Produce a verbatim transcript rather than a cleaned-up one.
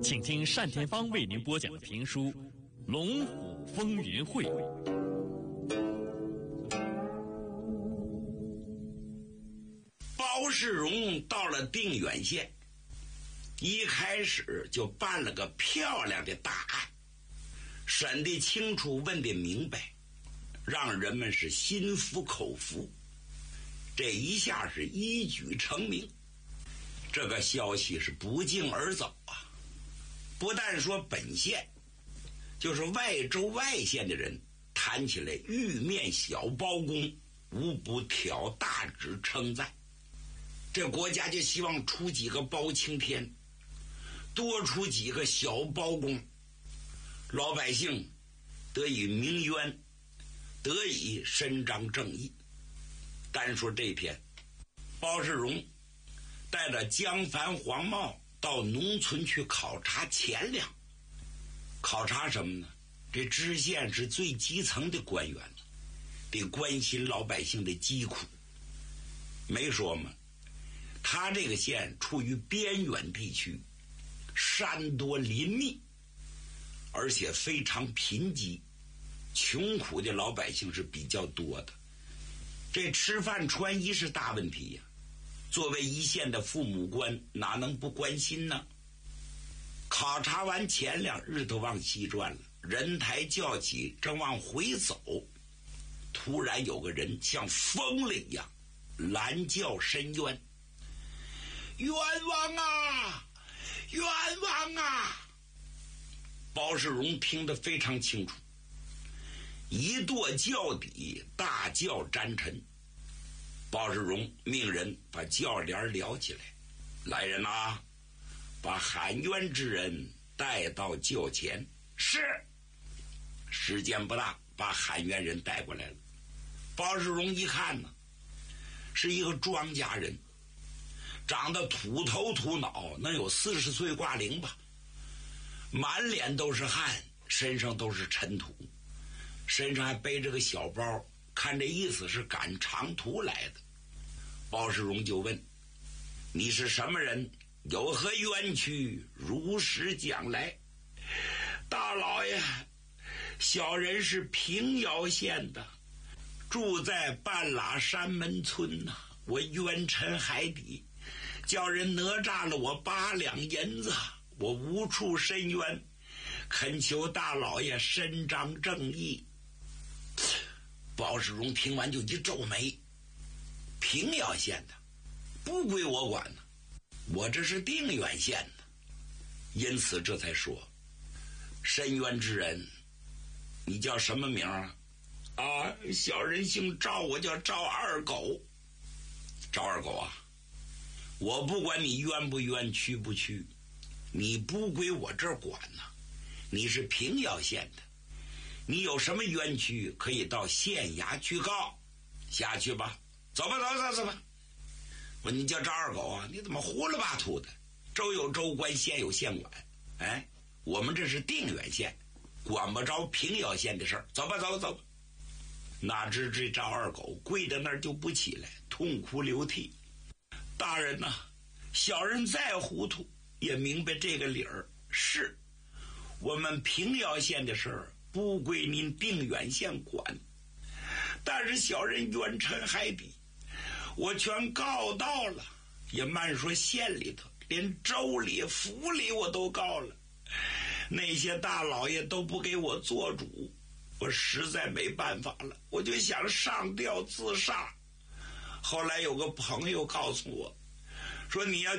请听单田芳为您播讲的评书《龙虎风云会》。 包世荣到了定远县，一开始就办了个漂亮的大案，审得清楚，问得明白，让人们是心服口服。这一下是一举成名，这个消息是不胫而走啊！不但说本县，就是外州外县的人谈起来玉面小包公，无不挑大指称赞。这国家就希望出几个包青天，多出几个小包公，老百姓得以鸣冤，得以伸张正义。单说这天，包世荣带着江帆、黄茂到农村去考察钱粮。考察什么呢？这知县是最基层的官员，得关心老百姓的疾苦。没说吗？他这个县处于边远地区，山多林密，而且非常贫瘠，穷苦的老百姓是比较多的。这吃饭穿衣是大问题呀、啊，作为一线的父母官，哪能不关心呢？考察完钱粮，日头往西转了，人抬轿起，正往回走，突然有个人像疯了一样拦轿申冤：冤枉啊，冤枉啊！包世荣听得非常清楚，一跺轿底，大轿沾尘。包世荣命人把轿帘撩起来，来人啊，把喊冤之人带到轿前。是。时间不大，把喊冤人带过来了。包世荣一看呢，是一个庄稼人，长得土头土脑，能有四十岁挂零吧，满脸都是汗，身上都是尘土，身上还背着个小包，看这意思是赶长途来的。包世荣就问：你是什么人？有何冤屈？如实讲来。大老爷，小人是平遥县的，住在半拉山门村呐、啊。我冤沉海底，叫人哪吒了我八两银子，我无处申冤，恳求大老爷伸张正义。包世荣听完就一皱眉：平遥县的不归我管呢，我这是定远县的。因此这才说：申冤之人，你叫什么名啊？啊，小人姓赵，我叫赵二狗。赵二狗啊，我不管你冤不冤，屈不屈，你不归我这儿管呢、啊。你是平遥县的，你有什么冤屈可以到县衙去告。下去吧，走吧，走走走吧。我你叫赵二狗啊，你怎么胡了八涂的？州有州官，县有县管。哎，我们这是定远县，管不着平遥县的事儿。走吧，走吧，走吧。哪知这赵二狗跪在那儿就不起来，痛哭流涕。大人呐、啊，小人再糊涂也明白这个理儿，是我们平遥县的事儿不归您定远县管，但是小人冤沉海底，我全告到了，也慢说县里头，连州里府里我都告了，那些大老爷都不给我做主，我实在没办法了，我就想上吊自杀。后来有个朋友告诉我说，你要